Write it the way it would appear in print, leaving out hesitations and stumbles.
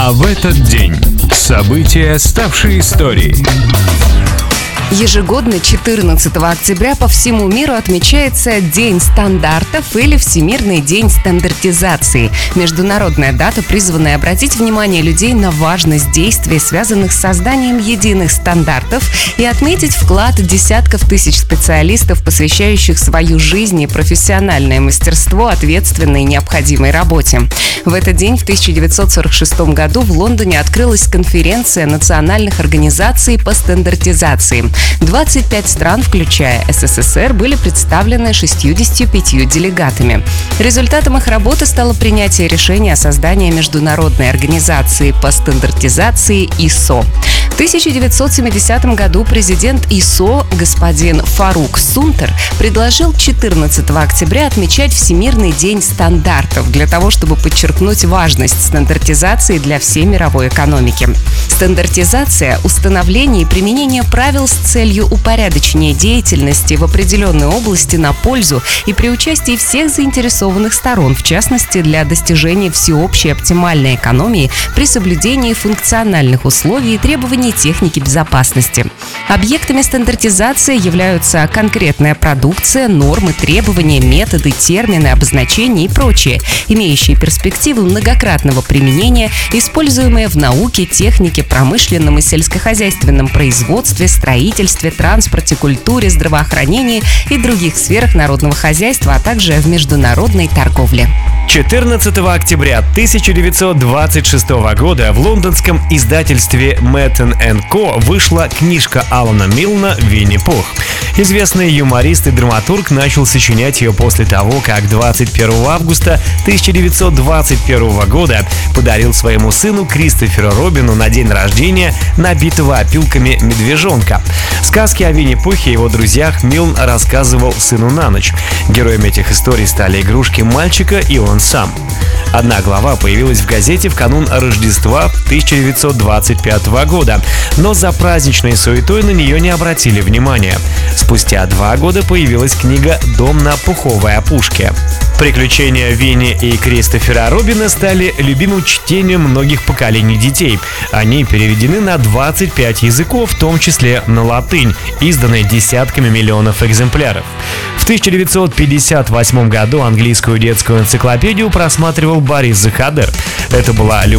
А в этот день события, ставшие историей. Ежегодно 14 октября по всему миру отмечается День стандартов или Всемирный день стандартизации. Международная дата, призванная обратить внимание людей на важность действий, связанных с созданием единых стандартов, и отметить вклад десятков тысяч специалистов, посвящающих свою жизнь и профессиональное мастерство ответственной и необходимой работе. В этот день, в 1946 году, в Лондоне открылась конференция национальных организаций по стандартизации. 25 стран, включая СССР, были представлены 65 делегатами. Результатом их работы стало принятие решения о создании международной организации по стандартизации ИСО. В 1970 году президент ИСО господин Фарук Сунтер предложил 14 октября отмечать Всемирный день стандартов для того, чтобы подчеркнуть важность стандартизации для всей мировой экономики. Стандартизация – установление и применение правил с целью упорядочения деятельности в определенной области на пользу и при участии всех заинтересованных сторон, в частности, для достижения всеобщей оптимальной экономии при соблюдении функциональных условий и требований техники безопасности. Объектами стандартизации являются конкретная продукция, нормы, требования, методы, термины, обозначения и прочее, имеющие перспективу многократного применения, используемые в науке, технике, промышленном и сельскохозяйственном производстве, строительстве, транспорте, культуре, здравоохранении и других сферах народного хозяйства, а также в международной торговле. 14 октября 1926 года в лондонском издательстве Меттон & Ко вышла книжка Алана Милна «Винни-Пух». Известный юморист и драматург начал сочинять ее после того, как 21 августа 1921 года подарил своему сыну Кристоферу Робину на день рождения набитого опилками медвежонка. Сказки о Винни-Пухе и его друзьях Милн рассказывал сыну на ночь. Героями этих историй стали игрушки мальчика и он сам. Одна глава появилась в газете в канун Рождества 1925 года, но за праздничной суетой на нее не обратили внимания. Спустя 2 года появилась книга «Дом на пуховой опушке». Приключения Винни и Кристофера Робина стали любимым чтением многих поколений детей. Они переведены на 25 языков, в том числе на латынь, изданные десятками миллионов экземпляров. В 1958 году английскую детскую энциклопедию просматривал Борис Захадер. Это была